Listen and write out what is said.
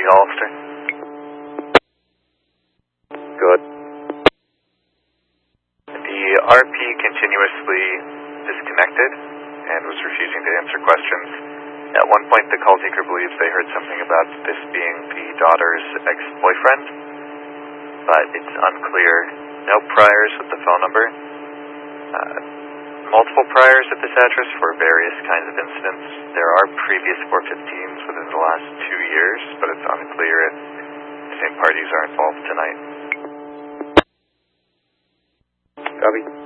Ulster. Good. The RP continuously disconnected and was refusing to answer questions. At one point, the call taker believes they heard something about this being the daughter's ex-boyfriend, but it's unclear. No priors with the phone number. Multiple priors at this address for various kinds of incidents. There are previous 415s within the last 2 years, but it's unclear if the same parties are involved tonight. Copy.